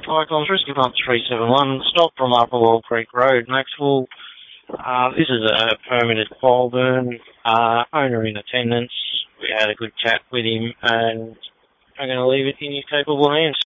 Icons, Rescue Pump 371, stop from Upper Wall Creek Road, Maxwell. This is a permitted pole burn, owner in attendance. We had a good chat with him, and I'm going to leave it in his capable hands.